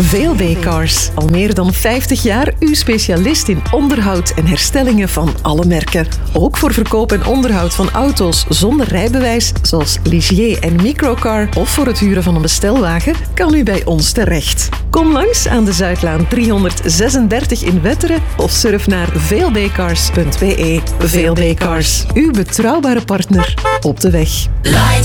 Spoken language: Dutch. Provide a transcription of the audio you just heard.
VLB Cars. Al meer dan 50 jaar uw specialist in onderhoud en herstellingen van alle merken. Ook voor verkoop en onderhoud van auto's zonder rijbewijs, zoals Ligier en Microcar, of voor het huren van een bestelwagen, kan u bij ons terecht. Kom langs aan de Zuidlaan 336 in Wetteren of surf naar vlbcars.be. VLB Cars, uw betrouwbare partner op de weg.